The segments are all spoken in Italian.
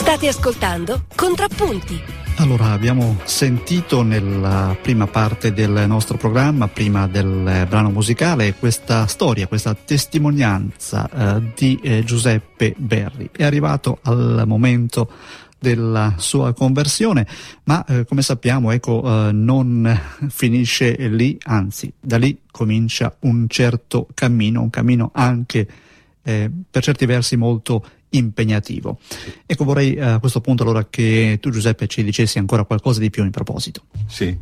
State ascoltando Contrappunti. Allora, abbiamo sentito nella prima parte del nostro programma, prima del brano musicale, questa storia, questa testimonianza di Giuseppe Berri. È arrivato al momento della sua conversione, ma come sappiamo, non finisce lì, anzi, da lì comincia un certo cammino, un cammino anche per certi versi molto impegnativo. Ecco, vorrei a questo punto allora che tu, Giuseppe, ci dicessi ancora qualcosa di più in proposito. Sì,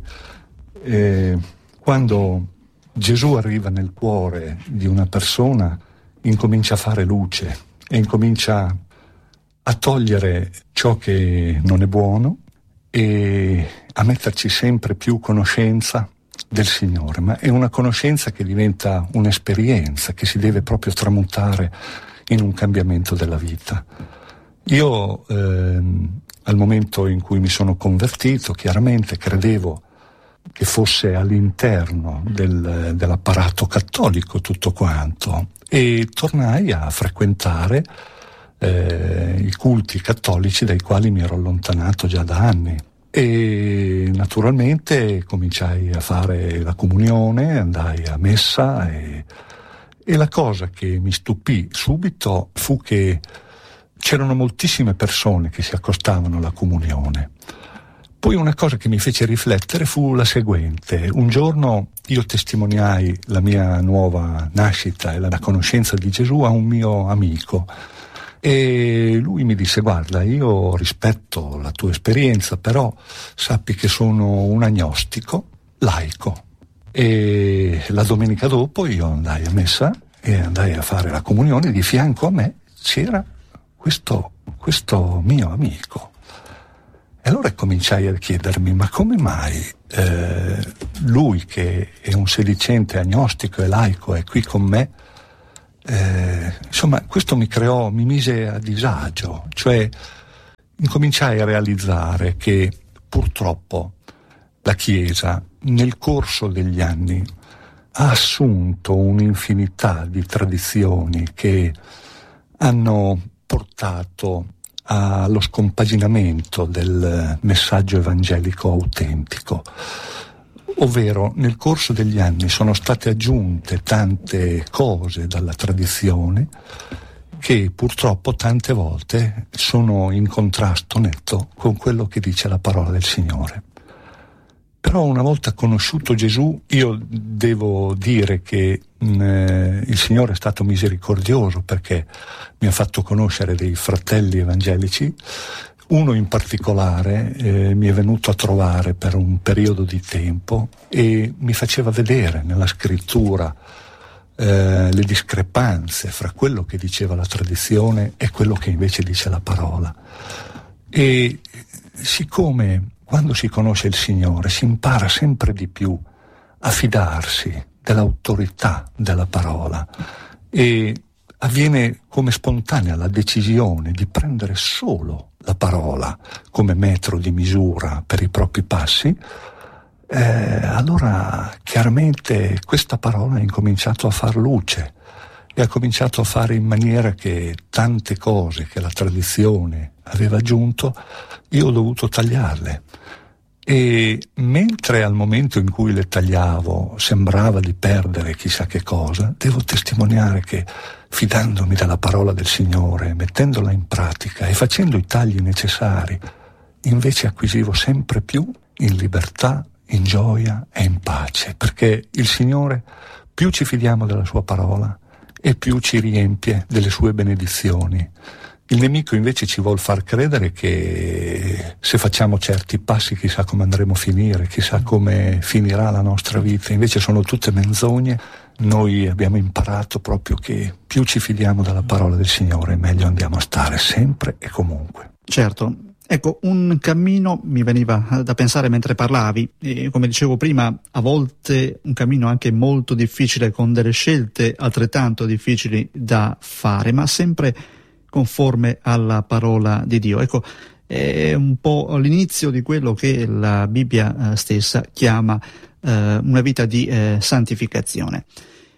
quando Gesù arriva nel cuore di una persona, incomincia a fare luce e incomincia a togliere ciò che non è buono e a metterci sempre più conoscenza del Signore, ma è una conoscenza che diventa un'esperienza che si deve proprio tramutare in un cambiamento della vita. Io al momento in cui mi sono convertito, chiaramente credevo che fosse all'interno dell'apparato cattolico tutto quanto, e tornai a frequentare i culti cattolici dai quali mi ero allontanato già da anni. E naturalmente cominciai a fare la comunione, andai a messa e la cosa che mi stupì subito fu che c'erano moltissime persone che si accostavano alla comunione. Poi una cosa che mi fece riflettere fu la seguente. Un giorno io testimoniai la mia nuova nascita e la conoscenza di Gesù a un mio amico, e lui mi disse: guarda, io rispetto la tua esperienza, però sappi che sono un agnostico laico. E la domenica dopo io andai a messa e andai a fare la comunione. Di fianco a me c'era questo mio amico, e allora cominciai a chiedermi: ma come mai lui, che è un sedicente agnostico e laico, è qui con me? Insomma, questo mi mise a disagio, cioè incominciai a realizzare che purtroppo la Chiesa nel corso degli anni ha assunto un'infinità di tradizioni che hanno portato allo scompaginamento del messaggio evangelico autentico. Ovvero, nel corso degli anni sono state aggiunte tante cose dalla tradizione che purtroppo tante volte sono in contrasto netto con quello che dice la parola del Signore. Però una volta conosciuto Gesù, io devo dire che il Signore è stato misericordioso, perché mi ha fatto conoscere dei fratelli evangelici. Uno in particolare mi è venuto a trovare per un periodo di tempo e mi faceva vedere nella scrittura le discrepanze fra quello che diceva la tradizione e quello che invece dice la parola. E siccome quando si conosce il Signore si impara sempre di più a fidarsi dell'autorità della parola, e avviene come spontanea la decisione di prendere solo la parola come metro di misura per i propri passi, allora chiaramente questa parola ha incominciato a far luce e ha cominciato a fare in maniera che tante cose che la tradizione aveva aggiunto io ho dovuto tagliarle. E mentre al momento in cui le tagliavo sembrava di perdere chissà che cosa, devo testimoniare che, fidandomi della parola del Signore, mettendola in pratica e facendo i tagli necessari, invece acquisivo sempre più in libertà, in gioia e in pace, perché il Signore, più ci fidiamo della sua parola e più ci riempie delle sue benedizioni. Il nemico invece ci vuol far credere che se facciamo certi passi chissà come andremo a finire, chissà come finirà la nostra vita. Invece sono tutte menzogne. Noi abbiamo imparato proprio che più ci fidiamo della parola del Signore, meglio andiamo a stare sempre e comunque. Certo. Ecco, un cammino mi veniva da pensare mentre parlavi, e come dicevo prima, a volte un cammino anche molto difficile, con delle scelte altrettanto difficili da fare, ma sempre conforme alla parola di Dio. Ecco, è un po' l'inizio di quello che la Bibbia stessa chiama una vita di santificazione.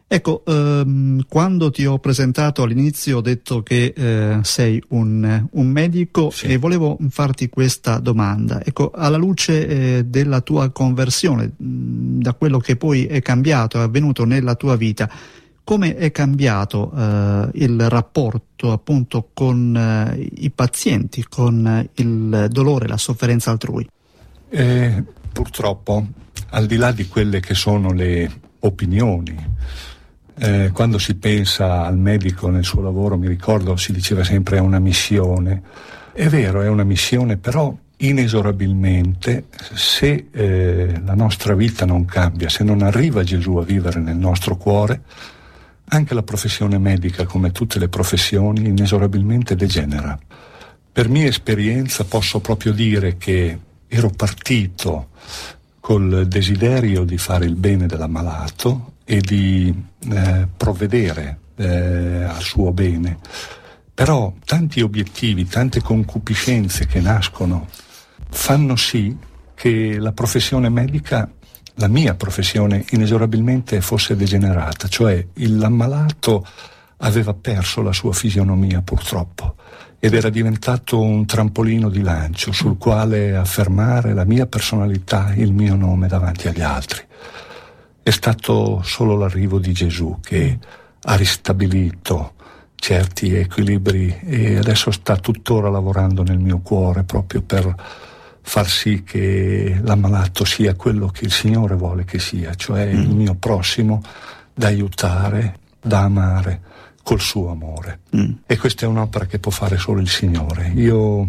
Ecco, quando ti ho presentato all'inizio ho detto che sei un medico, sì, e volevo farti questa domanda. Ecco, alla luce della tua conversione, da quello che poi è cambiato, è avvenuto nella tua vita, come è cambiato il rapporto appunto con i pazienti, con il dolore, la sofferenza altrui? Purtroppo, al di là di quelle che sono le opinioni, quando si pensa al medico nel suo lavoro, mi ricordo si diceva sempre è una missione. È vero, è una missione, però inesorabilmente se la nostra vita non cambia, se non arriva Gesù a vivere nel nostro cuore, anche la professione medica, come tutte le professioni, inesorabilmente degenera. Per mia esperienza posso proprio dire che ero partito col desiderio di fare il bene dell'ammalato e di provvedere al suo bene. Però tanti obiettivi, tante concupiscenze che nascono fanno sì che la professione medica, la mia professione, inesorabilmente fosse degenerata, cioè l'ammalato aveva perso la sua fisionomia purtroppo ed era diventato un trampolino di lancio sul quale affermare la mia personalità, il mio nome davanti agli altri. È stato solo l'arrivo di Gesù che ha ristabilito certi equilibri e adesso sta tuttora lavorando nel mio cuore proprio per far sì che l'ammalato sia quello che il Signore vuole che sia, cioè il mio prossimo da aiutare, da amare col suo amore. E questa è un'opera che può fare solo il Signore. Io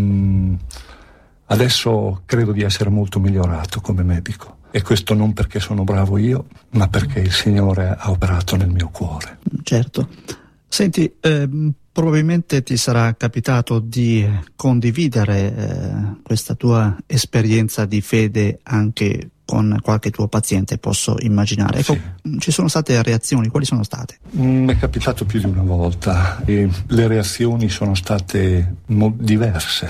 adesso credo di essere molto migliorato come medico. E questo non perché sono bravo io, ma perché il Signore ha operato nel mio cuore. Certo. Senti, probabilmente ti sarà capitato di condividere questa tua esperienza di fede anche con qualche tuo paziente, posso immaginare. Ecco, sì. Ci sono state reazioni, quali sono state? Mi è capitato più di una volta e le reazioni sono state diverse.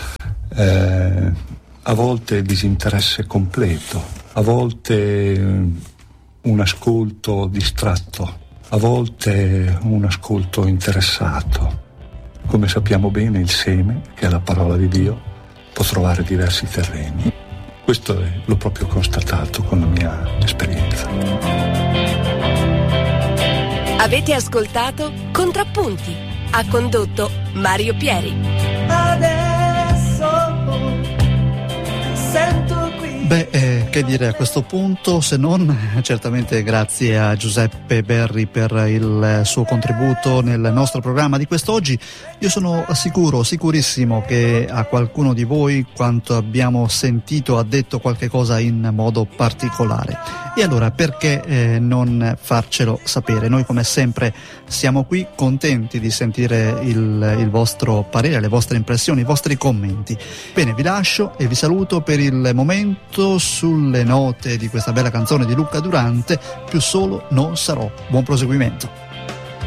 A volte disinteresse completo, a volte un ascolto distratto, a volte un ascolto interessato. Come sappiamo bene, il seme, che è la parola di Dio, può trovare diversi terreni. Questo l'ho proprio constatato con la mia esperienza. Avete ascoltato Contrappunti. Ha condotto Mario Pieri. Adesso sento qui. Beh, che dire a questo punto, se non certamente grazie a Giuseppe Berri per il suo contributo nel nostro programma di quest'oggi. Io sono sicurissimo che a qualcuno di voi quanto abbiamo sentito ha detto qualche cosa in modo particolare. E allora perché non farcelo sapere? Noi come sempre siamo qui contenti di sentire il vostro parere, le vostre impressioni, i vostri commenti. Bene, vi lascio e vi saluto per il momento sulle note di questa bella canzone di Luca Durante, Più solo non sarò. Buon proseguimento.